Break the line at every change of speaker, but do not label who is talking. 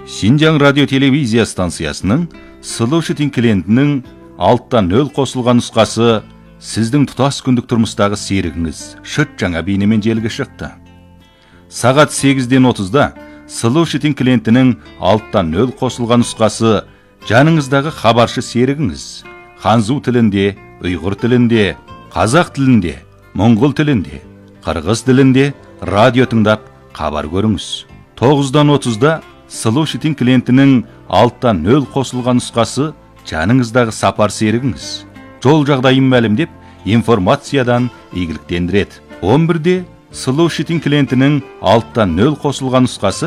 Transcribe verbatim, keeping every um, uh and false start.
Шинжаң радио телевизия станциясының Слушатель клиентінің алттан нөл қосылған нұсқасы сіздің тұтас күндік тұрмыстағы серігіңіз шыт жаңа бейнемен желіге шықты. Сағат сегізден отызда Слушатель клиентінің алттан нөл қосылған нұсқасы жаныңыздағы хабаршы серігіңіз ханзу тілінде, ұйғыр тілінде, қазақ тілінде, моңғол тілінде, қырғыз тілінде радио тыңдап хабар көріңіз. тоғыздан отызда Слушатель клиентінің алттан нөл қосылған нұсқасы жаныңыздағы сапар серігіңіз жол жағдайын мәлімдеп информациядан игіліктендіреді. он бірде Слушатель клиентінің алттан нөл қосылған нұсқасы